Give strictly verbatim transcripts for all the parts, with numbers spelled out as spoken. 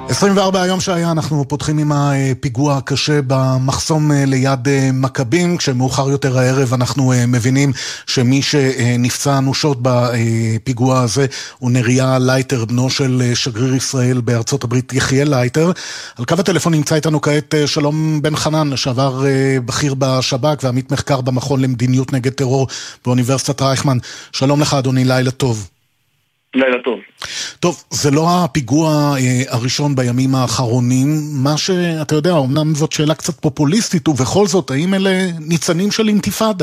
עשרים וארבע היום שהיה, אנחנו פותחים עם הפיגוע הקשה במחסום ליד מכבים, כשמאוחר יותר הערב אנחנו מבינים שמי שנפצע אנושות בפיגוע הזה הוא נריה לייטר, בנו של שגריר ישראל בארצות הברית יחיאל לייטר. על קו הטלפון נמצא איתנו כעת שלום בן חנן, לשעבר בכיר בשב"כ ועמית מחקר במכון למדיניות נגד טרור באוניברסיטת רייכמן. שלום לך אדוני, לילה טוב. לילה טוב. טוב, זה לא הפיגוע אה, הראשון בימים האחרונים, מה שאתה יודע, אמנם זאת שאלה קצת פופוליסטית, ובכל זאת, האם אלה ניצנים של אינתיפאדה?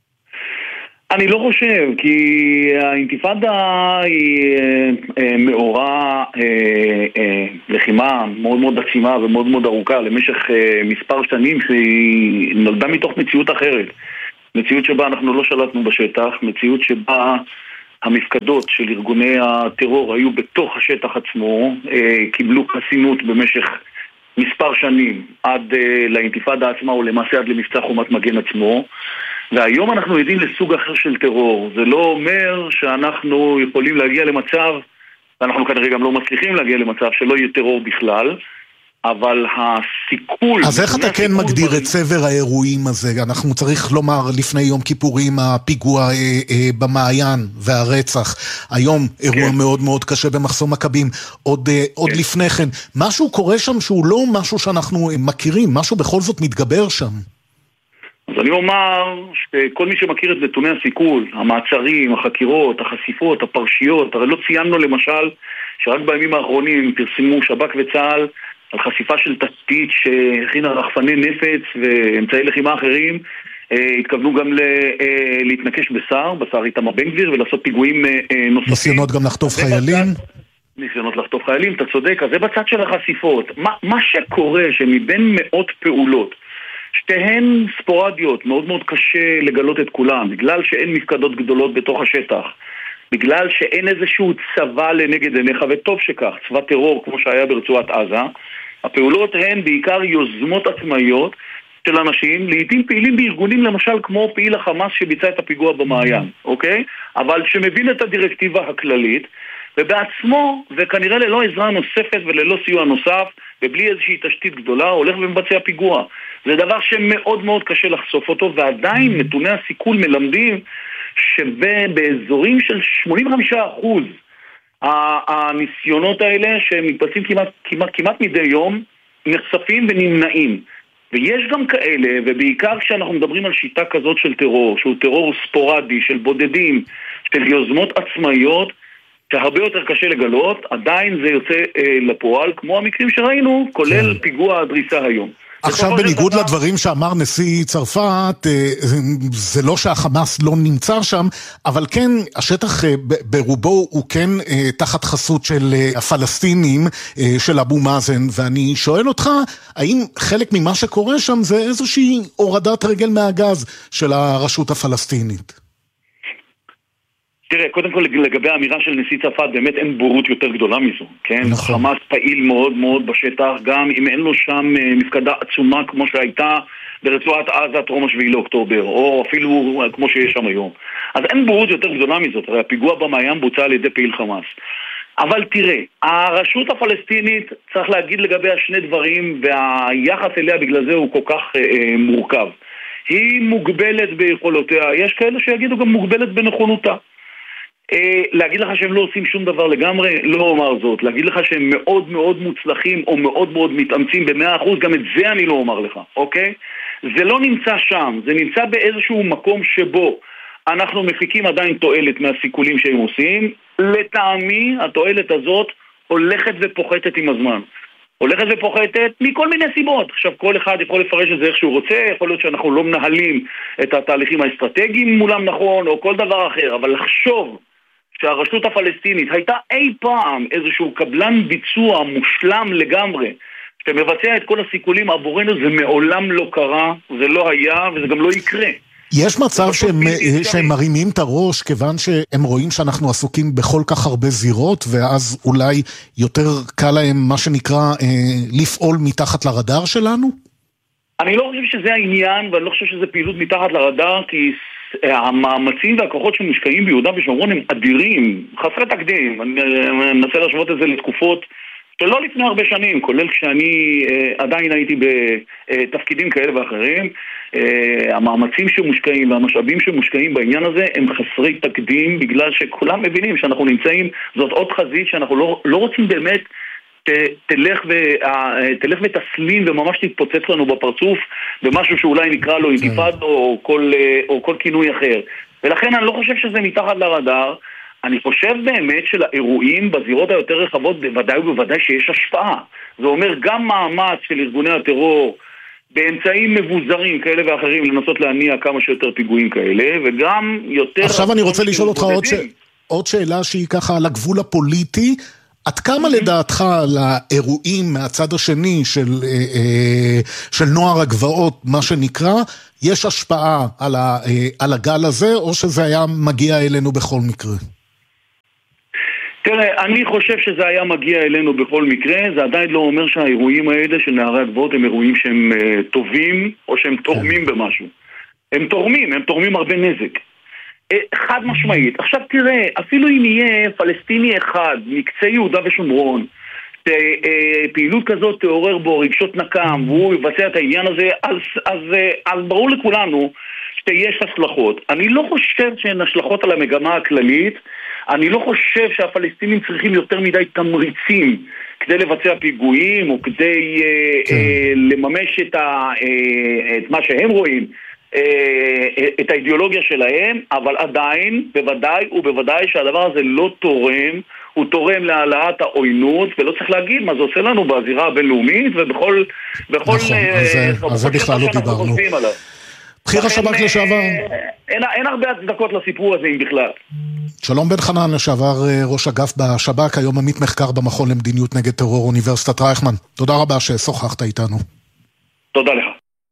אני לא חושב, כי האינתיפאדה היא אה, אה, מאורע אה, אה, לחימה מאוד מאוד עצימה ומאוד מאוד ארוכה, למשך אה, מספר שנים שהיא נולדה מתוך מציאות אחרת. מציאות שבה אנחנו לא שלטנו בשטח, מציאות שבה המפקדות של ארגוני הטרור היו בתוך השטח עצמו, קיבלו חסינות במשך מספר שנים עד לאינתיפאדה עצמה, או למעשה עד למבצע חומת מגן עצמו. והיום אנחנו יודעים לסוג אחר של טרור. זה לא אומר שאנחנו יכולים להגיע למצב, ואנחנו כנראה גם לא מצליחים להגיע למצב שלא יהיה טרור בכלל, אבל הסיכול... אז איך אתה כן מגדיר את צבר האירועים הזה? אנחנו צריך לומר לפני יום כיפורים הפיגוע אה, אה, במעיין והרצח. היום אירוע כן. מאוד מאוד קשה במחסום מכבים. עוד, אה, עוד כן. לפני כן. משהו קורה שם שהוא לא משהו שאנחנו מכירים, משהו בכל זאת מתגבר שם. אז אני אומר שכל מי שמכיר את נתוני הסיכול, המעצרים, החקירות, החשיפות, הפרשיות, הרי לא ציינו למשל שרק בימים האחרונים פרסמו שב"כ וצה"ל על חשיפה של תשתית שהכינה רחפני נפץ ואמצעי לחימה אחרים, התכוונו גם להתנקש בשר, בשר איתמר בן גביר, ולעשות פיגועים נוספים. ניסיונות גם לחטוף חיילים? ניסיונות לחטוף חיילים, אתה צודק, אז זה בצד של החשיפות. מה, מה שקורה שמבין מאות פעולות, שתיהן ספורדיות, מאוד מאוד קשה לגלות את כולם, בגלל שאין מפקדות גדולות בתוך השטח, בגלל שאין איזשהו צבא לנגד עיניך, וטוב שכך, צבא טרור כמו שהיה ברצועת עזה, הפעולות הן בעיקר יוזמות עצמאיות של אנשים, לעתים פעילים בארגונים למשל כמו פעיל החמאס שביצע את הפיגוע במעיין, אוקיי? אבל שמבין את הדירקטיבה הכללית, ובעצמו, וכנראה ללא עזרה נוספת וללא סיוע נוסף, ובלי איזושהי תשתית גדולה, הולך ומבצע פיגוע. זה דבר שמאוד מאוד קשה לחשוף אותו, ועדיין נתוני הסיכול מלמדים שבאזורים של שמונים וחמישה אחוז הניסיונות האלה שמתבצעים כמעט, כמעט, כמעט מדי יום נחשפים ונמנעים. ויש גם כאלה, ובעיקר כשאנחנו מדברים על שיטה כזאת של טרור, שהוא טרור ספורדי, של בודדים, של יוזמות עצמאיות, שהרבה יותר קשה לגלות, עדיין זה יוצא אה, לפועל, כמו המקרים שראינו, כולל כן. פיגוע הדריסה היום. עכשיו בניגוד דבר... לדברים שאמר נשיא צרפת, זה לא שהחמאס לא נמצא שם, אבל כן, השטח ברובו הוא כן תחת חסות של הפלסטינים, של אבו מאזן, ואני שואל אותך, האם חלק ממה שקורה שם זה איזושהי הורדת רגל מהגז של הרשות הפלסטינית? תראה, קודם כל לגבי האמירה של נשיא צרפת, באמת אין בורות יותר גדולה מזו, כן? נכון. חמאס פעיל מאוד מאוד בשטח, גם אם אין לו שם מפקדה עצומה כמו שהייתה ברצועת עזה טרום השביעי לאוקטובר, או אפילו כמו שיש שם היום. אז אין בורות יותר גדולה מזאת, הרי הפיגוע במעיין בוצע על ידי פעיל חמאס. אבל תראה, הרשות הפלסטינית, צריך להגיד לגבי השני דברים, והיחס אליה בגלל זה הוא כל כך אה, מורכב. היא מוגבלת ביכולותיה, יש כאלה שיגידו גם מוגבלת בנכונותה. להגיד לך שהם לא עושים שום דבר לגמרי, לא אומר זאת. להגיד לך שהם מאוד מאוד מוצלחים או מאוד מאוד מתאמצים במאה אחוז, גם את זה אני לא אומר לך, אוקיי? זה לא נמצא שם, זה נמצא באיזשהו מקום שבו אנחנו מפיקים עדיין תועלת מהסיכולים שהם עושים. לטעמי התועלת הזאת הולכת ופוחתת עם הזמן, הולכת ופוחתת מכל מיני סיבות. עכשיו כל אחד יכול לפרש את זה איך שהוא רוצה, יכול להיות שאנחנו לא מנהלים את התהליכים האסטרטגיים מולם נכון או כל דבר אחר, אבל לחשוב שהרשות הפלסטינית הייתה אי פעם איזשהו קבלן ביצוע מושלם לגמרי שמבצע את כל הסיכולים עבורנו, זה מעולם לא קרה, זה לא היה וזה גם לא יקרה. יש מצב שהם, שהם מרימים את הראש כיוון שהם רואים שאנחנו עסוקים בכל כך הרבה זירות, ואז אולי יותר קל להם מה שנקרא לפעול מתחת לרדאר שלנו? אני לא חושב שזה העניין, ואני לא חושב שזה פעילות מתחת לרדאר, כי המאמצים והכוחות שמושקעים ביהודה ושומרון הם אדירים, חסרי תקדים. אני מנסה להשוות את זה לתקופות שלא לפני הרבה שנים, כולל כשאני אה, עדיין הייתי בתפקידים כאלה ואחרים, אה, המאמצים שמושקעים והמשאבים שמושקעים בעניין הזה הם חסרי תקדים, בגלל שכולם מבינים שאנחנו נמצאים, זאת עוד חזית שאנחנו לא, לא רוצים באמת תלך, ו, תלך ותסלים וממש תתפוצץ לנו בפרצוף במשהו שאולי נקרא לו אינתיפאדה או כל, או כל כינוי אחר. ולכן אני לא חושב שזה מתחת לרדאר. אני חושב באמת שלאירועים בזירות היותר רחבות בוודאי ובוודאי שיש השפעה. זה אומר גם מאמץ של ארגוני הטרור באמצעים מבוזרים כאלה ואחרים לנסות להניע כמה שיותר פיגועים כאלה, וגם יותר... עכשיו אני רוצה לשאול אותך עוד, ש... עוד שאלה שהיא ככה על הגבול הפוליטי. עד כמה לדעתך לאירועים מהצד השני של, של נוער הגבעות, מה שנקרא, יש השפעה על, ה, על הגל הזה, או שזה היה מגיע אלינו בכל מקרה? תראה, אני חושב שזה היה מגיע אלינו בכל מקרה. זה עדיין לא אומר שהאירועים האלה של נערי הגבעות הם אירועים שהם טובים, או שהם תורמים במשהו. הם תורמים, הם תורמים הרבה נזק. חד משמעית. עכשיו תראה, אפילו אם יהיה פלסטיני אחד מקצה יהודה ושומרון, פעילות כזאת תעורר בו רגשות נקם והוא יבצע את העניין הזה, אז, אז, אז ברור לכולנו שיש השלכות. אני לא חושב שהן השלכות על המגמה הכללית. אני לא חושב שהפלסטינים צריכים יותר מדי תמריצים כדי לבצע פיגועים או כדי כן. אה, לממש את, ה, אה, את מה שהם רואים, את האידיאולוגיה שלהם, אבל עדיין, בוודאי ובוודאי שהדבר הזה לא תורם, הוא תורם להעלאת העוינות, ולא צריך להגיד מה זה עושה לנו בזירה הבינלאומית, ובכל... בכל נכון, אז זה בכלל לא דיברנו. בכיר השב"כ לשעבר. אין הרבה הצדקות לסיפור הזה, אם בכלל. שלום בן חנן, לשעבר ראש אגף בשב"כ, היום עמית מחקר במכון למדיניות נגד טרור אוניברסיטת רייכמן. תודה רבה ששוחחת איתנו. תודה לך.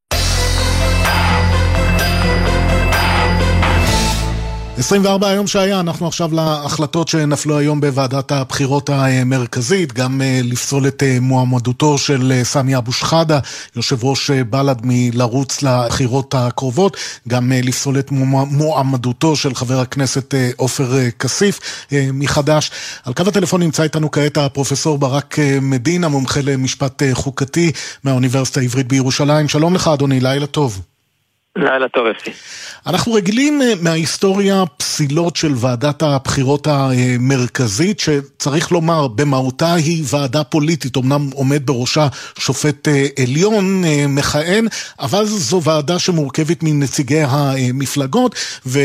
עשרים וארבע היום שהיה, אנחנו עכשיו להחלטות שנפלו היום בוועדת הבחירות המרכזית, גם לפסול את מועמדותו של סמי אבו שחאדה, יושב ראש בל"ד מלרוץ לבחירות הקרובות, גם לפסול את מועמדותו של חבר הכנסת עופר כסיף מחדש. על קו הטלפון נמצא איתנו כעת הפרופסור ברק מדינה, מומחה למשפט חוקתי מהאוניברסיטה העברית בירושלים. שלום לך אדוני, לילה טוב. לילה טוב, אפי. אנחנו רגילים מההיסטוריה פסילות של ועדת הבחירות המרכזית, שצריך לומר, במהותה היא ועדה פוליטית, אמנם עומד בראשה שופט עליון מכהן, אבל זו ועדה שמורכבת מנציגי המפלגות,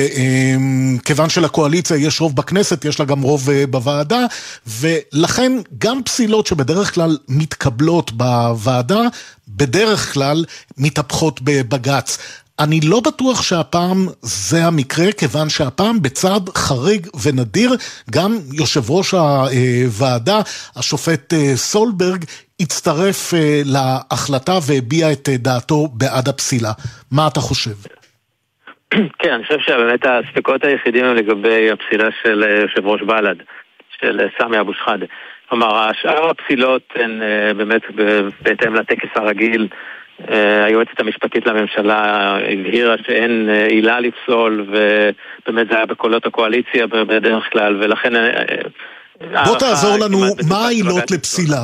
וכיוון שלקואליציה יש רוב בכנסת, יש לה גם רוב בוועדה, ולכן גם פסילות שבדרך כלל מתקבלות בוועדה, בדרך כלל מתהפכות בבג"ץ. אני לא בטוח שהפעם זה המקרה, כיוון שהפעם בצד חריג ונדיר, גם יושב ראש הוועדה, השופט סולברג, הצטרף להחלטה והביע את דעתו בעד הפסילה. מה אתה חושב? כן, אני חושב שבאמת הספקות היחידים הם לגבי הפסילה של יושב ראש בל"ד, של סמי אבו שחאדה. כלומר, השאר הפסילות הן באמת בהתאם לטקס הרגיל. היועצת המשפטית לממשלה הבהירה שאין עילה לפסול, ובאמת זה היה בקולות הקואליציה בדרך כלל, ולכן... בוא תעזור לנו, מה העילות לפסילה?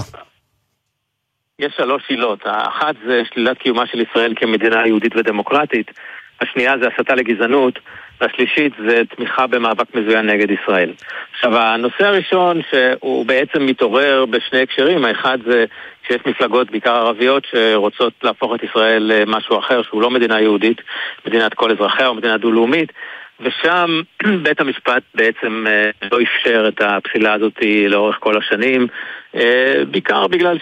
יש שלוש עילות. האחת זה שלילת קיומה של ישראל כמדינה יהודית ודמוקרטית, השנייה זה הסתה לגזענות, והשלישית זה תמיכה במאבק מזוין נגד ישראל. עכשיו, הנושא הראשון שהוא בעצם מתעורר בשני הקשרים, האחד זה שיש מפלגות, בעיקר ערביות, שרוצות להפוך את ישראל למשהו אחר, שהוא לא מדינה יהודית, מדינת כל אזרחיה או מדינה דו-לאומית, ושם בית המשפט בעצם לא אפשר את הפסילה הזאת לאורך כל השנים, בעיקר בגלל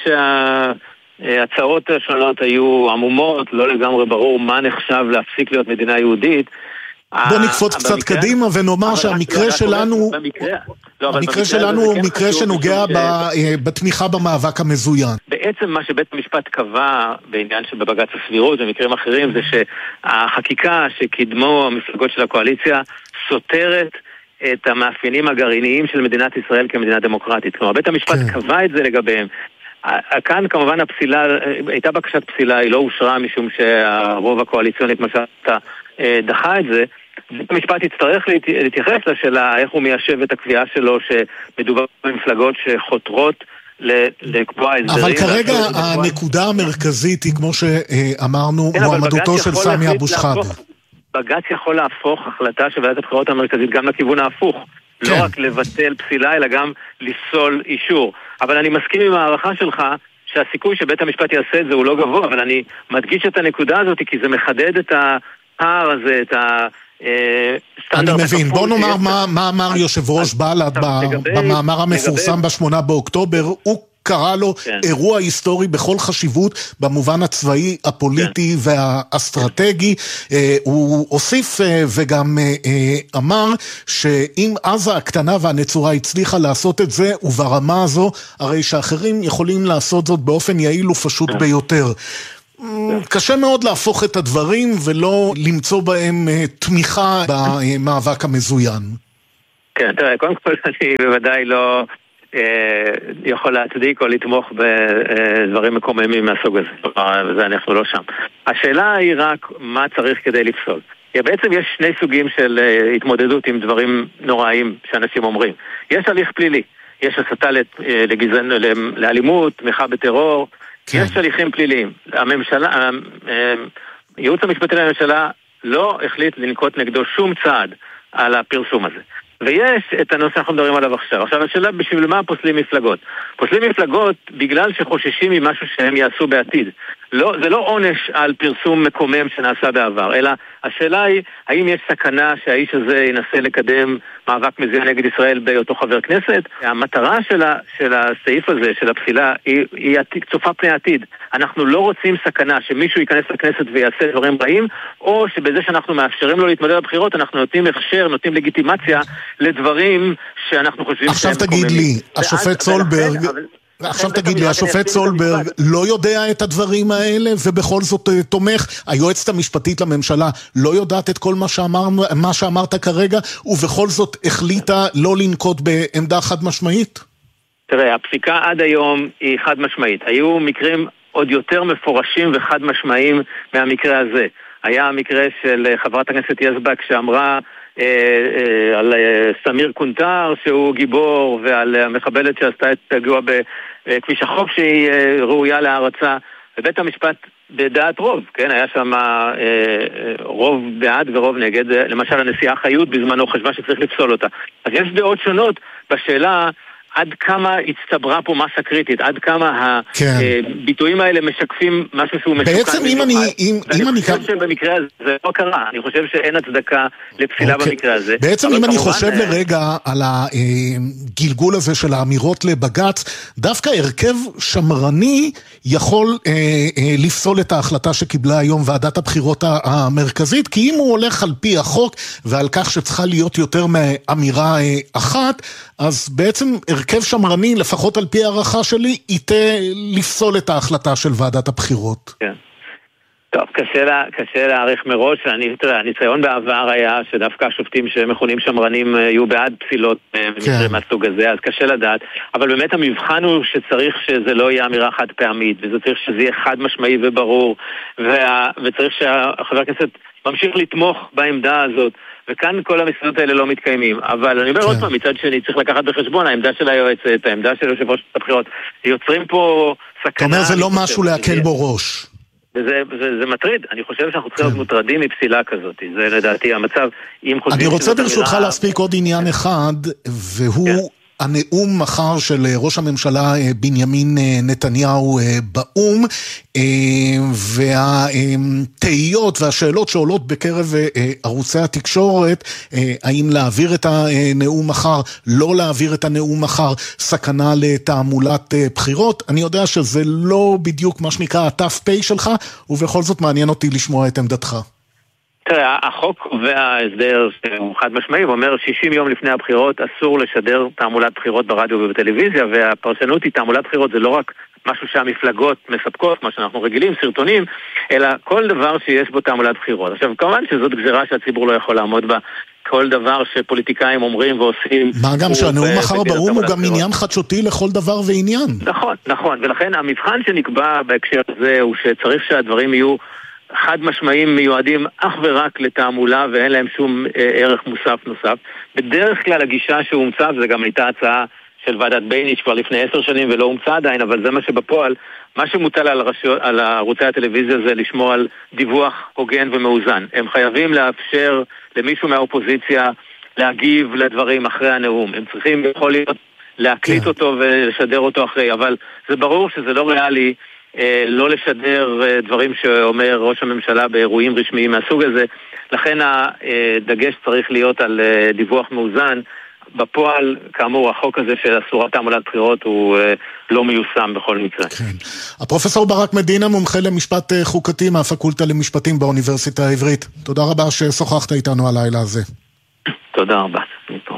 שההצעות השונות היו עמומות, לא לגמרי ברור מה נחשב להפסיק להיות מדינה יהודית. בוא נקפוץ קצת קדימה ונאמר שהמקרה שלנו המקרה שלנו הוא מקרה שנוגע בתמיכה במאבק המזוין. בעצם מה שבית המשפט קבע בעניין שבבג"ץ הסבירות ומקרים אחרים זה שהחקיקה שקידמו המפלגות של הקואליציה סותרת את המאפיינים הגרעיניים של מדינת ישראל כמדינה דמוקרטית. כלומר, בית המשפט קבע את זה לגביהם. כאן כמובן הפסילה, הייתה בקשת פסילה, היא לא אושרה משום שהרוב הקואליציונית משלתה דחה את זה. המשפט יצטרך להתייחס לשאלה איך הוא מיישב את הקביעה שלו שמדובר במפלגות שחותרות לקבוע הסדרים. אבל כרגע הנקודה המרכזית היא, כמו שאמרנו, מועמדותו של סמי אבו שחאדה. בג"ץ יכול להפוך החלטה של ועדת הבחירות המרכזית גם לכיוון ההפוך. לא רק לבטל פסילה, אלא גם לפסול אישור. אבל אני מסכים עם הערכה שלך שהסיכוי שבית המשפט יעשה את זה הוא לא גבוה, אבל אני מדגיש את הנקודה הזאת כי זה מחדד את הפער הזה, את ה... אני מבין, בוא נאמר מה אמר יושב ראש בל"ד במאמר המפורסם בשמונה באוקטובר. הוא קרא לו אירוע היסטורי בכל חשיבות במובן הצבאי, הפוליטי והאסטרטגי. הוא הוסיף וגם אמר שאם עזה הקטנה והנצורה הצליחה לעשות את זה, וברמה הזו הרי שאחרים יכולים לעשות זאת באופן יעיל ופשוט ביותר. קשה מאוד להפוך את הדברים ולא למצוא בהם תמיכה במאבק המזוין. כן, תראה, קודם כל אני בוודאי לא יכול להצדיק או לתמוך בדברים מקוממים מהסוג הזה, וזה אנחנו לא שם. השאלה היא רק מה צריך כדי לפסול. בעצם יש שני סוגים של התמודדות עם דברים נוראים שאנשים אומרים. יש הליך פלילי, יש הסתה לגזען, לאלימות, תמיכה בטרור, יש הליכים פליליים. הממשלה, הייעוץ המשפטי לממשלה לא החליט לנקוט נגדו שום צעד על הפרסום הזה. ויש את הנושא אנחנו מדברים עליו עכשיו. עכשיו השאלה בשביל מה פוסלים מפלגות? פוסלים מפלגות בגלל שחוששים ממשהו שהם יעשו בעתיד. לא, זה לא עונש על פרסום מקומם שנעשה בעבר, אלא השאלה היא, האם יש סכנה שהאיש הזה ינסה לקדם מאבק מזוין נגד ישראל בהיותו חבר כנסת? המטרה של, ה, של הסעיף הזה, של הפסילה, היא, היא צופה פני עתיד. אנחנו לא רוצים סכנה שמישהו ייכנס לכנסת ויעשה דברים רעים, או שבזה שאנחנו מאפשרים לו להתמודד בבחירות, אנחנו נותנים הכשר, נותנים לגיטימציה לדברים שאנחנו חושבים עכשיו תגיד לי, השופט סולברג... עכשיו תגיד לי, השופט סולברג לא יודע את הדברים האלה ובכל זאת תומך? היועצת המשפטית לממשלה לא יודעת את כל מה שאמר, מה שאמרת כרגע, ובכל זאת החליטה לא לנקוט בעמדה חד משמעית? תראה, הפסיקה עד היום היא חד משמעית. היו מקרים עוד יותר מפורשים וחד משמעיים מהמקרה הזה. היה המקרה של חברת הכנסת יזבק שאמרה אה, אה, על אה, סמיר קונטר שהוא גיבור, ועל המחבלת שעשתה את הפיגוע בכביש החוף שהיא אה, ראויה להערצה, ובית המשפט בדעת רוב, כן, היה שם אה, אה, רוב בעד ורוב נגד. למשל הנשיאה חיות בזמנו חשבה שצריך לפסול אותה. אז יש דעות שונות בשאלה עד כמה הצטברה פה מסה קריטית, עד כמה הביטויים האלה משקפים משהו שהוא משוקע. בעצם אם אני... ואני חושב שבמקרה הזה זה לא קרה, אני חושב שאין הצדקה לפסילה במקרה הזה. בעצם אם אני חושב לרגע על הגלגול הזה של האמירות לבג"ץ, דווקא הרכב שמרני יכול לפסול את ההחלטה שקיבלה היום ועדת הבחירות המרכזית, כי אם הוא הולך על פי החוק ועל כך שצריכה להיות יותר מאמירה אחת, אז בעצם הרכב שמרני, לפחות על פי הערכה שלי, ייתה לפסול את ההחלטה של ועדת הבחירות. כן. טוב, קשה, לה, קשה להעריך מראש. אני, תראה, הניסיון בעבר היה שדווקא השופטים שמכונים שמרנים יהיו בעד פסילות במקרה כן. מהסוג הזה, אז קשה לדעת. אבל באמת המבחן הוא שצריך שזה לא יהיה אמירה חד פעמית, וזה צריך שזה יהיה חד משמעי וברור, וה, וצריך שהחבר הכנסת ממשיך לתמוך בעמדה הזאת. וכאן כל המסעדות האלה לא מתקיימים. אבל אני אומר עוד פעם, מצד שני צריך לקחת בחשבון, העמדה של היועצת, העמדה של יושב ראש הבחירות, יוצרים פה סכנה. אתה אומר, זה לא משהו להקל בו ראש. וזה, זה, זה מטריד. אני חושב שאנחנו צריכים להיות מוטרדים מפסילה כזאת. זה לדעתי המצב. אני רוצה ברשותך להספיק עוד עניין אחד, והוא הנאום מחר של ראש הממשלה בנימין נתניהו באום, והתהיות והשאלות שעולות בקרב ערוצי התקשורת, האם להעביר את הנאום מחר, לא להעביר את הנאום מחר, סכנה לתעמולת בחירות. אני יודע שזה לא בדיוק מה שנקרא התף פי שלך, ובכל זאת מעניין אותי לשמוע את עמדתך. תראה, החוק וההסדר שהוא חד משמעי, ואומר שישים יום לפני הבחירות אסור לשדר תעמולת בחירות ברדיו ובטלוויזיה, והפרשנות היא תעמולת בחירות זה לא רק משהו שהמפלגות מספקות, מה שאנחנו רגילים, סרטונים, אלא כל דבר שיש בו תעמולת בחירות. עכשיו, כמובן שזאת גזירה שהציבור לא יכול לעמוד בה, כל דבר שפוליטיקאים אומרים ועושים. מה גם שהנאום מחר באום הוא גם עניין חדשותי לכל דבר ועניין. נכון, נכון, ולכן המבחן שנקבע בהקשר הזה הוא שצריך שהדברים יהיו חד משמעיים מיועדים אך ורק לתעמולה ואין להם שום אה, ערך מוסף נוסף. בדרך כלל הגישה שהומצא, וזה גם הייתה הצעה של ועדת בייניש כבר לפני עשר שנים ולא הומצא עדיין, אבל זה מה שבפועל, מה שמוטל על, הרשו, על ערוצי הטלוויזיה זה לשמור על דיווח הוגן ומאוזן. הם חייבים לאפשר למישהו מהאופוזיציה להגיב לדברים אחרי הנאום. הם צריכים יכול להיות להקליט אותו ולשדר אותו אחרי, אבל זה ברור שזה לא ריאלי אה, לא לשדר אה, דברים שאומר ראש הממשלה באירועים רשמיים מהסוג הזה. לכן הדגש צריך להיות על אה, דיווח מאוזן. בפועל, כאמור, החוק הזה של אסורת תעמולת בחירות הוא אה, לא מיושם בכל מקרה. כן. הפרופסור ברק מדינה, מומחה למשפט חוקתי מהפקולטה למשפטים באוניברסיטה העברית. תודה רבה ששוחחת איתנו הלילה הזה. תודה רבה. מפה.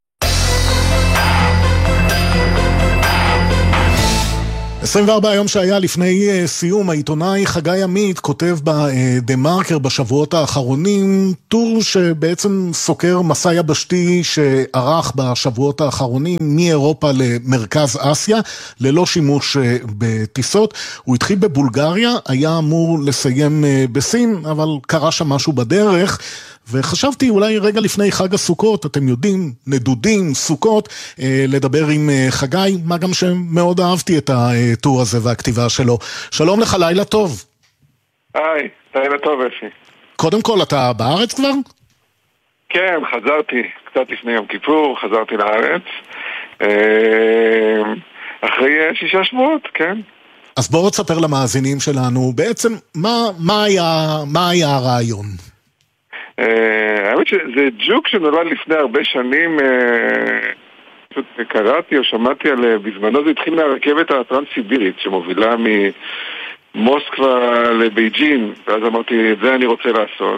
עשרים וארבעה היום שהיה לפני סיום, העיתונאי חגי עמית כותב בדה מרקר בשבועות האחרונים טור שבעצם סוקר מסע יבשתי שערך בשבועות האחרונים מאירופה למרכז אסיה ללא שימוש בטיסות. הוא התחיל בבולגריה, היה אמור לסיים בסין, אבל קרה שם משהו בדרך, וחשבתי אולי רגע לפני חג הסוכות, אתם יודעים, נדודים, סוכות, אה, לדבר עם אה, חגי, מה גם שמאוד אהבתי את הטור הזה והכתיבה שלו. שלום לך, לילה טוב. היי, לילה טוב אפי. קודם כל, אתה בארץ כבר? כן, חזרתי, קצת לפני יום כיפור, חזרתי לארץ. אה, אחרי שישה שבועות, כן. אז בואו תספר למאזינים שלנו, בעצם, מה, מה היה, מה היה הרעיון? האמת שזה ג'וק שנולד לפני הרבה שנים, פשוט קראתי או שמעתי על, בזמנו זה התחיל מהרכבת הטרנס-סיבירית שמובילה ממוסקבה לבייג'ין, ואז אמרתי את זה אני רוצה לעשות,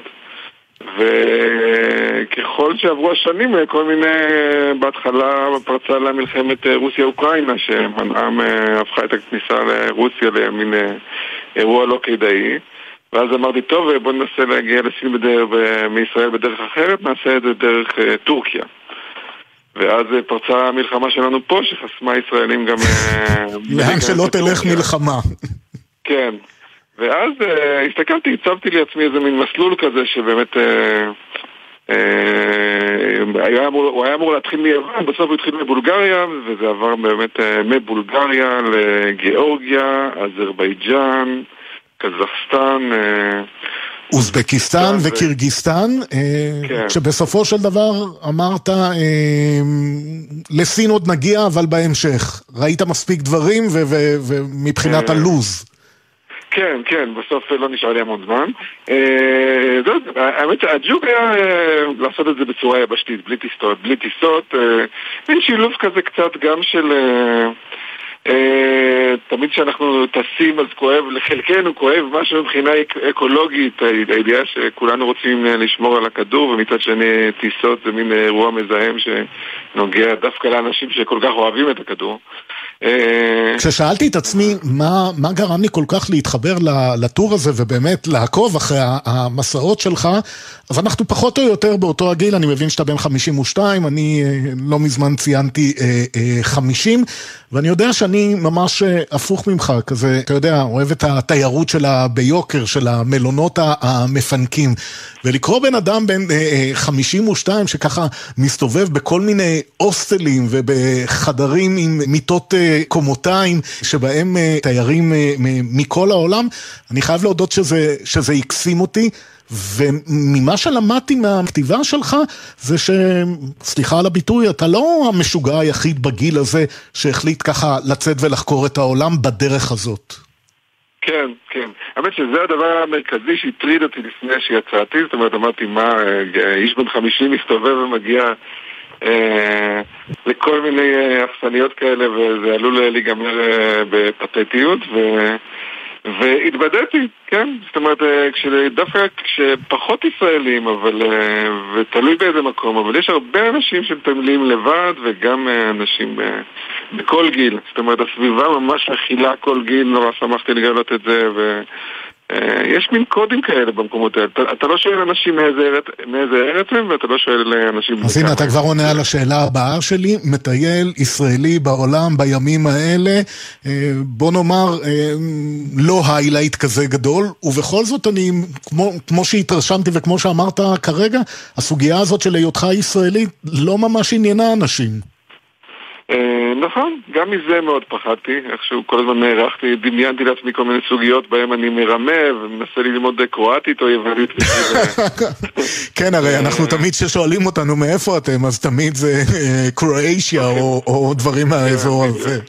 וככל שעברו השנים כל מיני, בהתחלה פרצה לה מלחמת רוסיה-אוקראינה שמנעה, הפכה את הכניסה לרוסיה למין אירוע לא כדאי, ואז אמרתי, טוב, בוא ננסה להגיע לסין בדרך, מישראל בדרך אחרת, נעשה את זה דרך uh, טורקיה. ואז uh, פרצה המלחמה שלנו פה, שחסמה ישראלים גם... לאן שלא תלך מלחמה. כן. ואז uh, הסתכלתי, הצבתי לי עצמי איזה מין מסלול כזה, שבאמת... Uh, uh, היה אמור, הוא היה אמור להתחיל מיוון, בסוף הוא התחיל מבולגריה, וזה עבר באמת uh, מבולגריה לגיאורגיה, אזרבייג'אן, קזחסטן, אוזבקיסטן וקירגיסטן, שבסופו של דבר אמרת לסין עוד נגיע אבל בהמשך, ראית מספיק דברים ומבחינת הלוז. כן, כן, בסוף לא נשאר לי המון זמן. האמת שהג'וק היה לעשות את זה בצורה יבשתית, בלי טיסות, בלי טיסות, אין שילוב כזה קצת גם של... תמיד שאנחנו טסים אז כואב, לחלקנו כואב משהו מבחינה אקולוגית, הידיעה שכולנו רוצים לשמור על הכדור, ומצד שני טיסות זה מין אירוע מזהם שנוגע דווקא לאנשים שכל כך אוהבים את הכדור. כששאלתי את עצמי מה, מה גרם לי כל כך להתחבר לטור הזה ובאמת לעקוב אחרי המסעות שלך, אז אנחנו פחות או יותר באותו הגיל, אני מבין שאתה בן חמישים ושתיים, אני לא מזמן ציינתי חמישים, ואני יודע שאני ממש הפוך ממך, כזה, אתה יודע, אוהב את התיירות שלה ביוקר, של המלונות המפנקים, ולקרוא בן אדם בן חמישים ושתיים שככה מסתובב בכל מיני אוסטלים ובחדרים עם מיטות קומותיים, שבהם תיירים מכל העולם, אני חייב להודות שזה, שזה יקסים אותי, וממה שלמדתי מהכתיבה שלך, זה ש... סליחה על הביטוי, אתה לא המשוגע היחיד בגיל הזה, שהחליט ככה לצאת ולחקור את העולם בדרך הזאת. כן, כן. האמת שזה הדבר המרכזי שהטריד אותי לפני שיצאתי, זאת אומרת, אמרתי, מה, איש בן חמישים מסתובב ומגיע אה, לכל מיני אפסניות כאלה, וזה עלול להיגמר בפתטיות, ו... והתבדתי, כן? זאת אומרת, דווקא כשפחות ישראלים, אבל, ותלוי באיזה מקום, אבל יש הרבה אנשים שמתמלים לבד, וגם אנשים בכל גיל. זאת אומרת, הסביבה ממש מכילה כל גיל, נורא שמחתי לגלות את זה, ו... יש מין קודים כאלה במקומות האלה. אתה, אתה לא שואל אנשים מאיזה ארץ, מאיזה ארץ הם, ואתה לא שואל אנשים... אז הנה, אתה כבר עונה על השאלה הבאה שלי, מטייל ישראלי בעולם בימים האלה, בוא נאמר, לא היילייט כזה גדול, ובכל זאת אני, כמו, כמו שהתרשמתי וכמו שאמרת כרגע, הסוגיה הזאת של היותך ישראלי לא ממש עניינה אנשים. נכון, גם מזה מאוד פחדתי, איכשהו כל הזמן נערכתי, דמיינתי לעצמי כל מיני סוגיות בהם אני מרמה ומנסה ללמוד קרואטית או יוונית. כן, הרי אנחנו תמיד ששואלים אותנו מאיפה אתם, אז תמיד זה קרואטיה או דברים מהאזור הזה.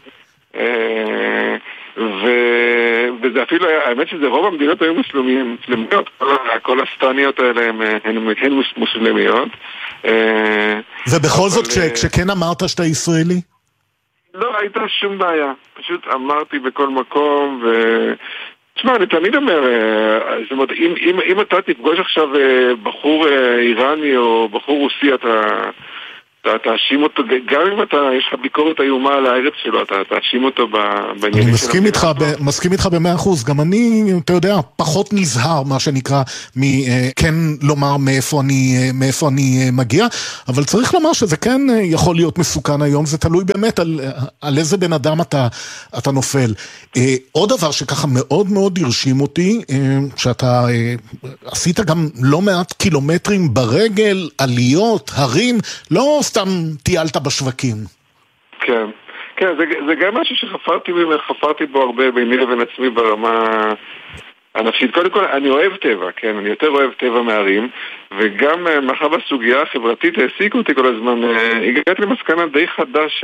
וזה אפילו, האמת שזה רוב המדינות היו מוסלמיות, כל הסטניות האלה הן מוסלמיות. ובכל זאת, כשכן אמרת שאתה ישראלי? לא הייתה שום בעיה, פשוט אמרתי בכל מקום, ו... תשמע, אני תמיד אומר, זאת אומרת, אם, אם, אם אתה תפגוש עכשיו בחור איראני או בחור רוסי, אתה... אתה תאשים אותו, גם אם אתה, יש לך ביקורת איומה על הארץ שלו, אתה תאשים אותו בעניינים. אני מסכים איתך, מסכים איתך במאה אחוז, גם אני, אתה יודע, פחות נזהר, מה שנקרא, מכן לומר מאיפה אני, מאיפה אני מגיע, אבל צריך לומר שזה כן יכול להיות מסוכן היום, זה תלוי באמת על, על איזה בן אדם אתה, אתה נופל. עוד דבר שככה מאוד מאוד הרשים אותי, שאתה עשית גם לא מעט קילומטרים ברגל, עליות, הרים, לא סתם טיילת בשווקים. כן, כן, זה, זה גם משהו שחפרתי חפרתי בו הרבה ביני לבין עצמי ברמה הנפשית. קודם כל, אני אוהב טבע, כן, אני יותר אוהב טבע מהרים, וגם מאחר בסוגיה החברתית העסיקו אותי כל הזמן, הגעתי למסקנה די חדה ש...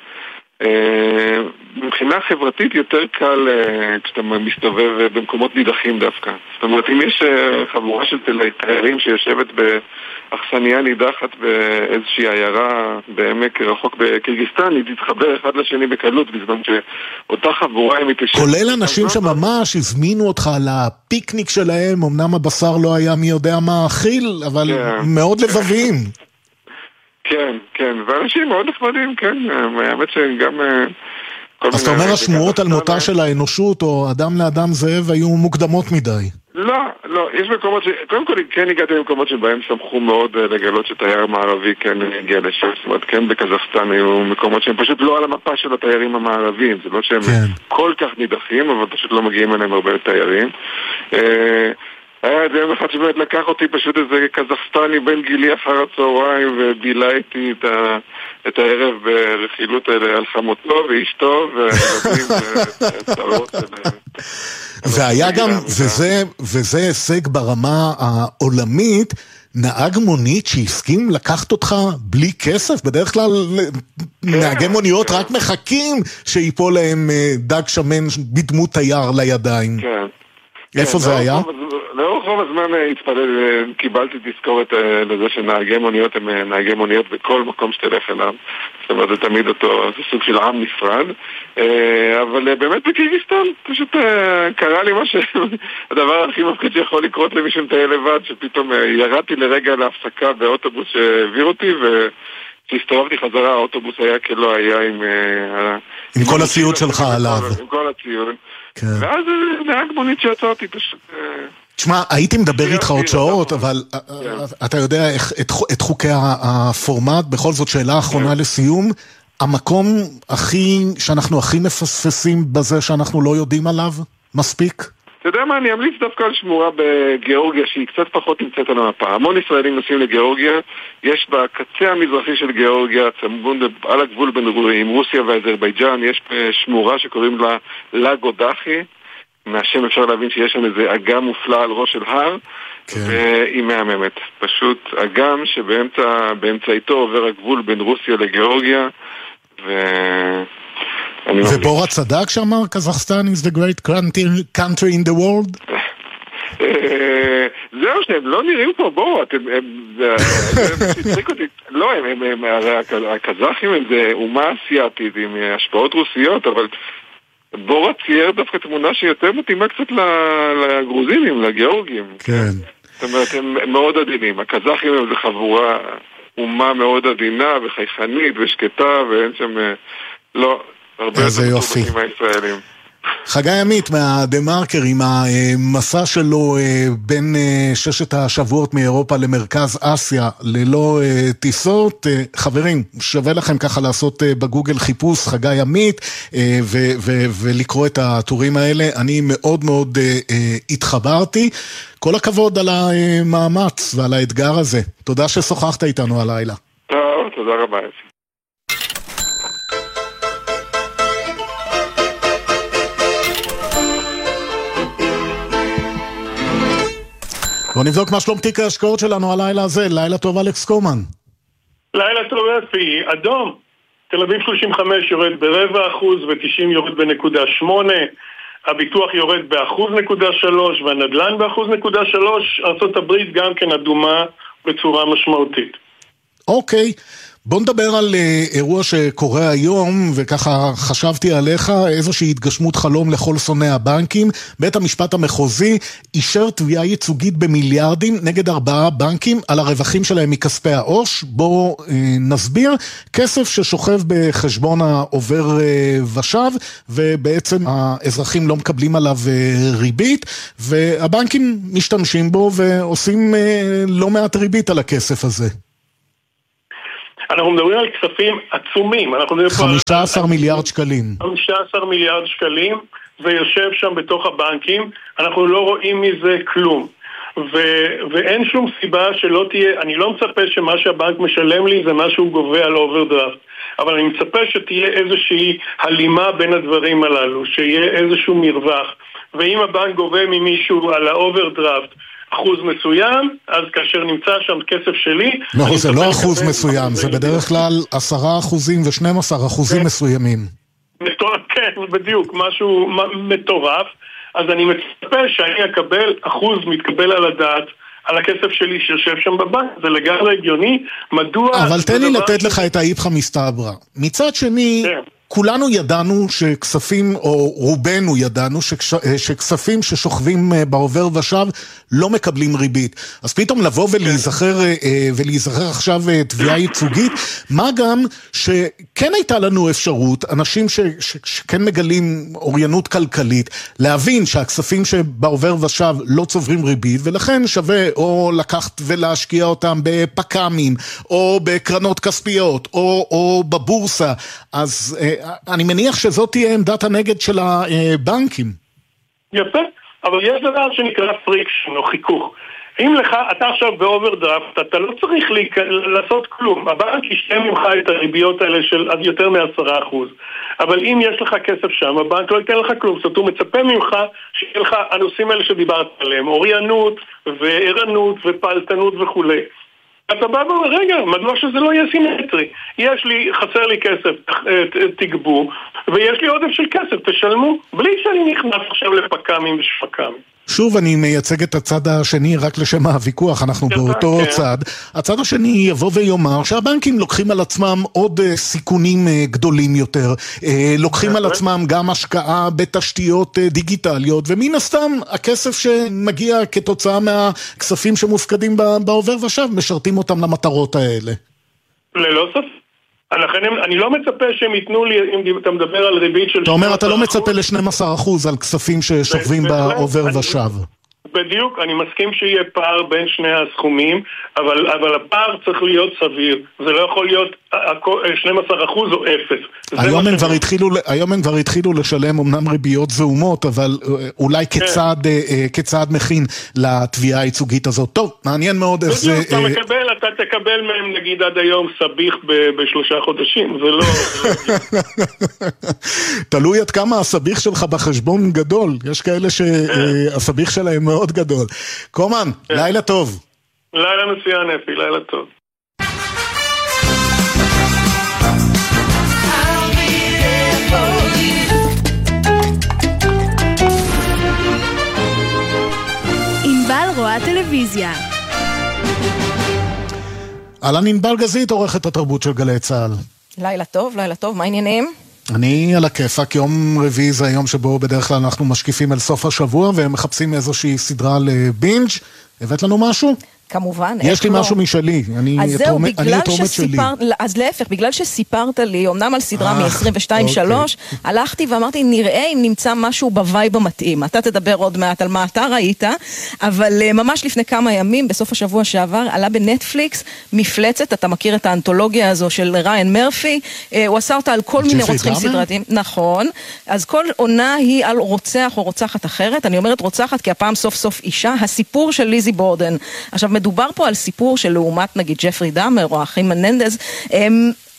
מבחינה חברתית יותר קל כשאתה מסתובב במקומות נידחים דווקא. זאת אומרת, אם יש חבורה של תיירים שיושבת באכסניה נידחת באיזושהי עיירה בעמק רחוק בקירגיסטן, היא תתחבר אחד לשני בקלות, בזמן שאותה חבורה היא מתיישבת. כולל אנשים שממש הזמינו אותך לפיקניק שלהם, אמנם הבשר לא היה מי יודע מה אכיל, אבל מאוד לבביים. כן, כן, ואנשים מאוד נחמדים, כן, האמת שגם... אז אתה אומר, השמועות על מותה של האנושות, או אדם לאדם זאב, היו מוקדמות מדי. לא, לא, יש מקומות ש... קודם כל, כן הגעתי למקומות שבהם שמחו מאוד לגלות שתייר מערבי כן הגיע לשם, זאת אומרת, כן בקזחסטן היו מקומות שהם פשוט לא על המפה של התיירים המערביים, זה לא שהם כל כך נידחים, אבל פשוט לא מגיעים אליהם הרבה תיירים. היה את יום אחד שבאמת לקח אותי פשוט איזה קזחסטני בין גילי אחר הצהריים ובילה איתי את, ה... את הערב ברכילות על חמותו ואשתו והילדים וצרות. והיה גם, וזה, וזה הישג ברמה העולמית, נהג מונית שהסכים לקחת אותך בלי כסף. בדרך כלל נהגי מוניות רק מחכים שיפול להם דג שמן בדמות תייר לידיים. כן. איפה זה היה? לאורך רוב הזמן התפלל, קיבלתי תזכורת לזה שנהגי מוניות הם נהגי מוניות בכל מקום שתלך אליו. זאת אומרת, זה תמיד אותו, זה סוג של עם נפרד. אבל באמת בקירגיסטן, פשוט קרה לי משהו, הדבר הכי מפחיד שיכול לקרות למישהו מטייל לבד, שפתאום ירדתי לרגע להפסקה באוטובוס שהעביר אותי, וכשהסתובבתי חזרה, האוטובוס היה כלא היה עם... עם כל הציוד שלך עליו. עם כל הציוד. ואז נהג מונית שיצא אותי פשוט... תשמע, הייתי מדבר איתך עוד שעות, אבל אתה יודע את חוקי הפורמט, בכל זאת שאלה אחרונה לסיום, המקום שאנחנו הכי מפספסים בזה שאנחנו לא יודעים עליו, מספיק? אתה יודע מה, אני אמליץ דווקא על שמורה בגיאורגיה שהיא קצת פחות נמצאת על המפה. המון ישראלים נוסעים לגיאורגיה, יש בקצה המזרחי של גיאורגיה, צמבון על הגבול בין עם רוסיה ואזרבייג'אן, יש שמורה שקוראים לה לגו דחי, מהשם אפשר להבין שיש שם איזה אגם מופלא על ראש של הר, כן. והיא מהממת. פשוט אגם שבאמצעיתו עובר הגבול בין רוסיה לגיאורגיה, ו... ובורה צדק שאמר, קזחסטן is the great country in the world? זהו שהם לא נראים פה בורה, לא, הקזחים הם זה אומה אסיאטית עם השפעות רוסיות, אבל בורה צייר דווקא תמונה שיותר מתאימה קצת לגרוזינים, לגיאורגים. כן. זאת אומרת, הם מאוד עדינים. הקזחים הם זה חבורה, אומה מאוד עדינה וחייכנית ושקטה, ואין שם, לא, הרבה יותר טובים מהישראלים. חגי עמית מהדה-מרקר עם המסע שלו בין ששת השבועות מאירופה למרכז אסיה ללא טיסות. חברים, שווה לכם ככה לעשות בגוגל חיפוש חגי עמית ו- ו- ולקרוא את הטורים האלה. אני מאוד מאוד התחברתי. כל הכבוד על המאמץ ועל האתגר הזה. תודה ששוחחת איתנו הלילה. טוב, תודה רבה. בוא נבדוק מה שלום תיק ההשקעות שלנו הלילה הזה. לילה טוב אלכס קומן. לילה טוב אפי, אדום. תל אביב שלושים וחמש יורד ברבע אחוז ו-תשעים יורד בנקודה שמונה. הביטוח יורד באחוז נקודה שלוש והנדלן באחוז נקודה שלוש. ארצות הברית גם כן אדומה בצורה משמעותית. אוקיי. בוא נדבר על uh, אירוע שקורה היום, וככה חשבתי עליך, איזושהי התגשמות חלום לכל שונאי הבנקים. בית המשפט המחוזי אישר תביעה ייצוגית במיליארדים נגד ארבעה בנקים על הרווחים שלהם מכספי העו"ש. בוא uh, נסביר, כסף ששוכב בחשבון העובר uh, ושב, ובעצם האזרחים לא מקבלים עליו uh, ריבית, והבנקים משתמשים בו ועושים uh, לא מעט ריבית על הכסף הזה. אנחנו מדברים על כספים עצומים. חמישה עשר מיליארד שקלים. חמישה עשר מיליארד שקלים, ויושב שם בתוך הבנקים. אנחנו לא רואים מזה כלום. ו- ואין שום סיבה שלא תהיה, אני לא מצפה שמה שהבנק משלם לי זה מה שהוא גובה על אוברדרפט. אבל אני מצפה שתהיה איזושהי הלימה בין הדברים הללו, שיהיה איזשהו מרווח. ואם הבנק גובה ממישהו על האוברדרפט, אחוז מסוים, אז כאשר נמצא שם כסף שלי... לא, זה לא אחוז מסוים, זה בדרך כלל עשרה אחוזים ושנים עשר אחוזים מסוימים. כן, בדיוק, משהו מטורף. אז אני מצפה שאני אקבל אחוז מתקבל על הדעת על הכסף שלי שיושב שם בבנק, זה לגמרי הגיוני. מדוע... אבל תן לי לתת לך את האיפכא מסתברא. מצד שני... כולנו ידענו שכספים, או רובנו ידענו, שכספים ששוכבים בעובר ושב לא מקבלים ריבית. אז פתאום לבוא ולהיזכר, ולהיזכר עכשיו תביעה ייצוגית, מה גם שכן הייתה לנו אפשרות, אנשים ש, ש, שכן מגלים אוריינות כלכלית, להבין שהכספים שבעובר ושב לא צוברים ריבית, ולכן שווה או לקחת ולהשקיע אותם בפקמים, או בקרנות כספיות, או, או בבורסה. אז אני מניח שזאת תהיה עמדת הנגד של הבנקים. יפה, אבל יש דבר שנקרא פריקשן או חיכוך. אם לך, אתה עכשיו באוברדרפט, אתה לא צריך לעשות כלום. הבנק ישלם ממך את הריביות האלה של עד יותר מעשרה אחוז. אבל אם יש לך כסף שם, הבנק לא ייתן לך כלום. זאת אומרת, הוא מצפה ממך שיהיה לך הנושאים האלה שדיברת עליהם, אוריינות וערנות ופעלתנות וכו'. אתה בא ואומר, רגע, מדוע שזה לא יהיה סימטרי? יש לי, חסר לי כסף, תגבו, ויש לי עודף של כסף, תשלמו, בלי שאני נכנס עכשיו לפקמים ושפקמים. שוב אני מייצג את הצד השני רק לשם הוויכוח, אנחנו באותו צד. הצד השני יבוא ויאמר שהבנקים לוקחים על עצמם עוד סיכונים גדולים יותר, לוקחים על עצמם גם השקעה בתשתיות דיגיטליות, ומן הסתם הכסף שמגיע כתוצאה מהכספים שמופקדים בעובר ושב, משרתים אותם למטרות האלה. ללא ספק. לכן אני לא מצפה שהם ייתנו לי, אם אתה מדבר על ריבית של... אתה אומר, אתה לא מצפה ל-שנים עשר אחוז על כספים ששוכבים בעובר ושב. בדיוק, אני מסכים שיהיה פער בין שני הסכומים, אבל, אבל הפער צריך להיות סביר. זה לא יכול להיות שנים עשר אחוז או אפס. היום הם, כבר התחילו, היום הם כבר התחילו לשלם אמנם ריביות זעומות, אבל אולי כצעד, כצעד מכין לתביעה הייצוגית הזאת. טוב, מעניין מאוד איך זה... אתה מקבל, אתה תקבל מהם נגיד עד היום סביך בשלושה חודשים, זה לא... תלוי עד כמה הסביך שלך בחשבון גדול. יש כאלה שהסביך שלהם מאוד גדול. קומן, לילה טוב. לילה מצוין אפי, לילה טוב. ענבל רואה טלוויזיה. אהלן ענבל גזית, עורכת התרבות של גלי צהל. לילה טוב, לילה טוב, מה העניינים? אני על הכיפק, יום רביעי זה היום שבו בדרך כלל אנחנו משקיפים אל סוף השבוע ומחפשים איזושהי סדרה לבינג'. הבאת לנו משהו? כמובן. יש לי משהו משלי, אני התרומת שלי. אז להפך, בגלל שסיפרת לי, אמנם על סדרה מ-עשרים ושתיים שלוש, הלכתי ואמרתי, נראה אם נמצא משהו בווייב המתאים. אתה תדבר עוד מעט על מה אתה ראית, אבל ממש לפני כמה ימים, בסוף השבוע שעבר, עלה בנטפליקס מפלצת, אתה מכיר את האנתולוגיה הזו של ריין מרפי, הוא עשה אותה על כל מיני רוצחים סדרתיים. נכון, אז כל עונה היא על רוצח או רוצחת אחרת, אני אומרת רוצחת כי הפעם סוף סוף אישה, הסיפור של ליזי בורדן. עכשיו מדובר פה על סיפור שלעומת נגיד ג'פרי דאמר או האחים מננדז, הם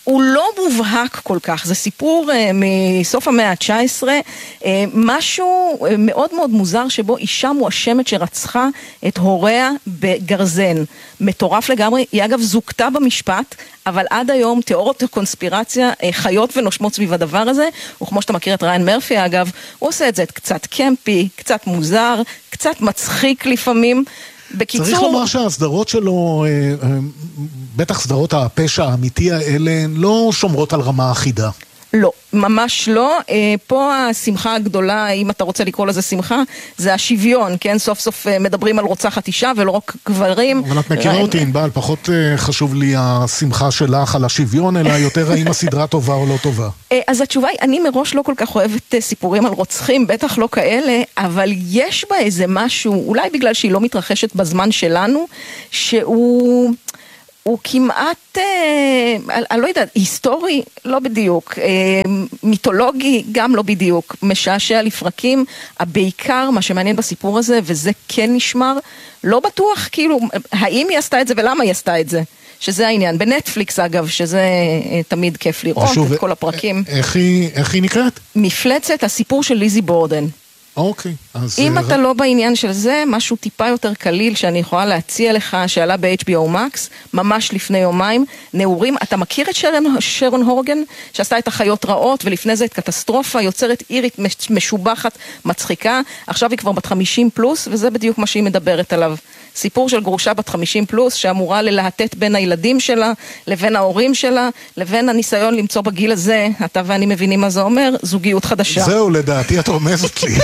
הוא לא מובהק כל כך, זה סיפור uh, מסוף המאה ה-תשע עשרה, uh, משהו uh, מאוד מאוד מוזר שבו אישה מואשמת שרצחה את הוריה בגרזן. מטורף לגמרי, היא אגב זוכתה במשפט, אבל עד היום תיאוריות הקונספירציה uh, חיות ונושמות סביב הדבר הזה, וכמו שאתה מכיר את ריין מרפי אגב, הוא עושה את זה קצת קמפי, קצת מוזר, קצת מצחיק לפעמים, בקיצור... צריך לומר שהסדרות שלו, בטח סדרות הפשע האמיתי האלה, לא שומרות על רמה אחידה. לא, ממש לא. פה השמחה הגדולה, אם אתה רוצה לקרוא לזה שמחה, זה השוויון, כן? סוף סוף מדברים על רוצחת אישה ולא רק גברים. אבל את מכירה אותי, ענבל, פחות חשוב לי השמחה שלך על השוויון, אלא יותר האם הסדרה טובה או לא טובה. אז התשובה היא, אני מראש לא כל כך אוהבת סיפורים על רוצחים, בטח לא כאלה, אבל יש בה איזה משהו, אולי בגלל שהיא לא מתרחשת בזמן שלנו, שהוא... הוא כמעט, אה, אני לא יודעת, היסטורי, לא בדיוק, אה, מיתולוגי, גם לא בדיוק, משעשע לפרקים, בעיקר מה שמעניין בסיפור הזה, וזה כן נשמר, לא בטוח, כאילו, האם היא עשתה את זה ולמה היא עשתה את זה, שזה העניין. בנטפליקס אגב, שזה אה, תמיד כיף לראות ושוב, את כל הפרקים. איך היא, איך היא נקראת? מפלצת, הסיפור של ליזי בורדן. אוקיי, אז... אם אתה לא בעניין של זה, משהו טיפה יותר קליל שאני יכולה להציע לך, שעלה ב-אייץ' בי או Max, ממש לפני יומיים, נעורים, אתה מכיר את שרון, שרון הורגן, שעשתה את החיות רעות, ולפני זה את קטסטרופה, יוצרת אירית משובחת, מצחיקה, עכשיו היא כבר בת חמישים פלוס, וזה בדיוק מה שהיא מדברת עליו. סיפור של גרושה בת חמישים פלוס, שאמורה ללהטט בין הילדים שלה, לבין ההורים שלה, לבין הניסיון למצוא בגיל הזה, אתה ואני מבינים מה זה אומר, זוגיות חדשה. זהו, לדעתי את רומזת לי.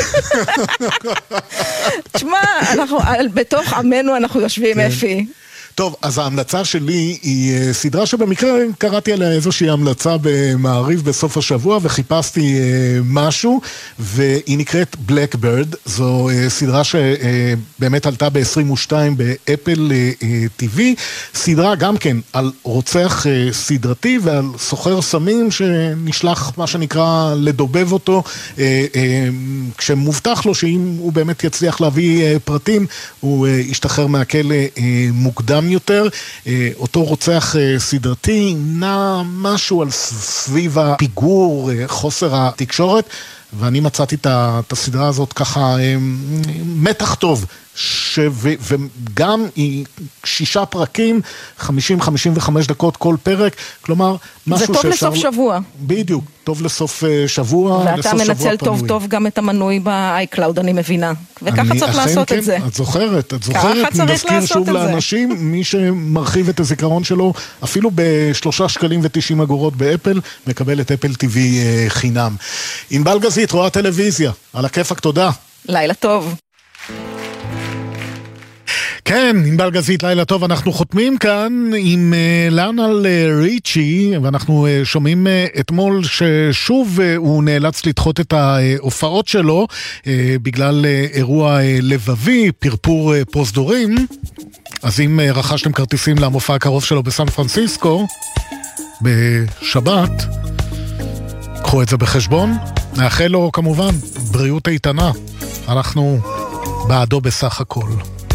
תשמע, אנחנו, בתוך עמנו אנחנו יושבים, אפי. טוב, אז ההמלצה שלי היא סדרה שבמקרה קראתי עליה איזושהי המלצה במעריב בסוף השבוע וחיפשתי משהו, והיא נקראת Blackbird. זו סדרה שבאמת עלתה ב-עשרים ושתיים באפל טי וי, סדרה גם כן על רוצח סדרתי ועל סוחר סמים שנשלח מה שנקרא לדובב אותו, כשמובטח לו שאם הוא באמת יצליח להביא פרטים הוא ישתחרר מהכלא מוקדם יותר. אותו רוצח סדרתי נע משהו על סביב הפיגור, חוסר התקשורת, ואני מצאתי את הסדרה הזאת ככה מתח טוב, ש... ו... וגם היא שישה פרקים, חמישים חמישים וחמש דקות כל פרק, כלומר משהו שאפשר... זה טוב לסוף שבוע. בדיוק, טוב לסוף שבוע, ואתה מנצל טוב טוב גם את המנוי ב-iCloud, אני מבינה. וככה צריך לעשות כן, את זה. את זוכרת, את זוכרת, נזכיר שוב לאנשים, מי שמרחיב את הזיכרון שלו, אפילו בשלושה שקלים ותשעים אגורות באפל, מקבל את אפל טי וי חינם. ענבל גזית, רואה טלוויזיה, על הכיפק, תודה. לילה טוב. כן, ענבל גזית, לילה טוב, אנחנו חותמים כאן עם uh, ליונל uh, ריצ'י, ואנחנו uh, שומעים uh, אתמול ששוב uh, הוא נאלץ לדחות את ההופעות שלו, uh, בגלל uh, אירוע uh, לבבי, פרפור uh, פרוזדורים. אז אם uh, רכשתם כרטיסים למופע הקרוב שלו בסן פרנסיסקו, בשבת, קחו את זה בחשבון. נאחל לו כמובן בריאות איתנה, אנחנו בעדו בסך הכל.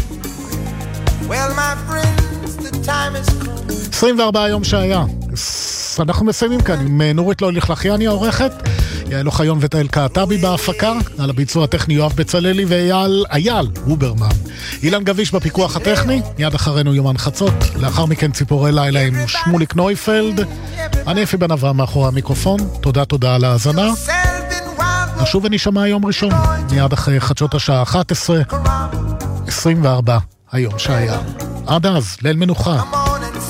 עשרים וארבעה יום שהיה, אנחנו מסיימים כאן עם נורית לויליך לחייני העורכת, יעל אוחיון ותאל קעטבי בהפקה, על הביצוע הטכני יואב בצללי ואייל אייל הוברמן, אילן גביש בפיקוח הטכני, מיד אחרינו יומן חצות, לאחר מכן ציפורי לילה עם שמוליק נויפלד, אני אפי בן אברהם מאחורי המיקרופון, תודה תודה על ההאזנה, נשוב ונשמע יום ראשון, מיד אחרי חדשות השעה אחת עשרה, עשרים וארבע היום שהיה. עד אז, ליל מנוחה.